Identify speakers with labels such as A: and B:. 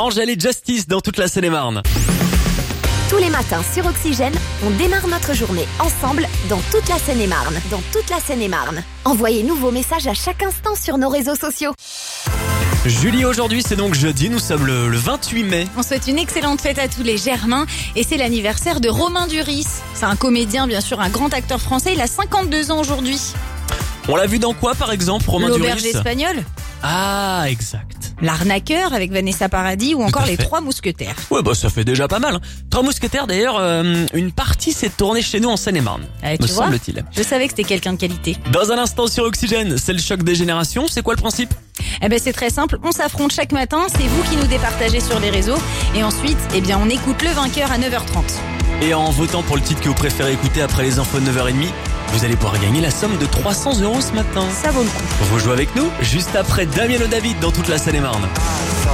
A: Angèle et Justice dans toute la Seine-et-Marne.
B: Tous les matins sur Oxygène, on démarre notre journée ensemble dans toute la Seine-et-Marne. Dans toute la Seine-et-Marne. Envoyez-nous vos messages à chaque instant sur nos réseaux sociaux.
A: Julie, aujourd'hui c'est donc jeudi, nous sommes le 28 mai.
C: On souhaite une excellente fête à tous les Germains et c'est l'anniversaire de Romain Duris. C'est un comédien, bien sûr, un grand acteur français. Il a 52 ans aujourd'hui.
A: On l'a vu dans quoi par exemple, Romain
C: L'auberge
A: Duris?
C: espagnole,
A: Ah, exact.
C: L'arnaqueur avec Vanessa Paradis ou encore
A: à
C: Les
A: fait.
C: Trois Mousquetaires.
A: Ouais, bah ça fait déjà pas mal. Trois Mousquetaires d'ailleurs, une partie s'est tournée chez nous en Seine-et-Marne,
C: Ah, tu
A: me
C: vois,
A: semble-t-il.
C: je savais que c'était quelqu'un de qualité.
A: Dans un instant sur Oxygène, c'est le choc des générations, c'est quoi le principe?
C: Eh ben c'est très simple, on s'affronte chaque matin, c'est vous qui nous départagez sur les réseaux et ensuite, eh bien on écoute le vainqueur à 9h30.
A: Et en votant pour le titre que vous préférez écouter après les infos de 9h30, vous allez pouvoir gagner la somme de 300 € ce matin.
C: Ça vaut le coup.
A: Vous jouez avec nous juste après Damien David dans toute la Seine-et-Marne.